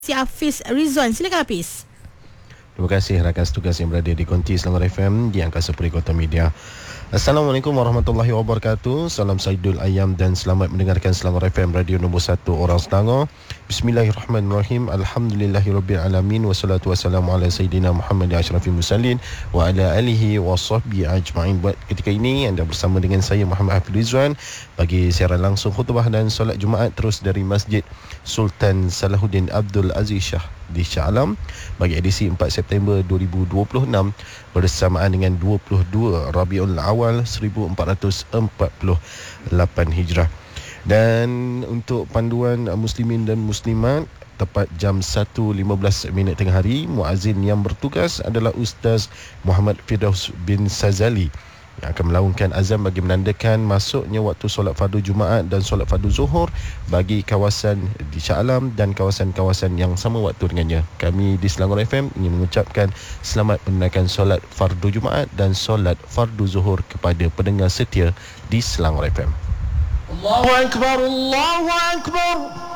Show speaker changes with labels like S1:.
S1: Si Hafiz Rizwan. Silakan Hafiz.
S2: Terima kasih rakan setugas yang berada di Konti Selangor FM di Angkasa Puri Kota Media. Assalamualaikum warahmatullahi wabarakatuh. Salam Saidul Ayam dan selamat mendengarkan Selangor FM, radio nombor 1 orang Selangor. Bismillahirrahmanirrahim. Alhamdulillahirabbil alamin wassalatu wassalamu ala sayidina Muhammad asyrafil mursalin wa ala alihi washabbihi ajmain. Buat ketika ini anda bersama dengan saya Muhammad Hafiz Rizwan bagi siaran langsung khutbah dan solat Jumaat terus dari Masjid Sultan Salahuddin Abdul Aziz Shah di Shah Alam bagi edisi 4 September 2026 bersamaan dengan 22 Rabiul Awal 1448 Hijrah. Dan untuk panduan muslimin dan muslimat, tepat jam 1.15 tengah hari, muazzin yang bertugas adalah Ustaz Muhammad Firdaus bin Sazali yang akan melaungkan azan bagi menandakan masuknya waktu solat fardu Jumaat dan solat fardu Zuhur bagi kawasan di Shah Alam dan kawasan-kawasan yang sama waktu dengannya. Kami di Selangor FM ingin mengucapkan selamat menunaikan solat fardu Jumaat dan solat fardu Zuhur kepada pendengar setia di Selangor FM.
S3: Allahu Akbar, Allahu Akbar.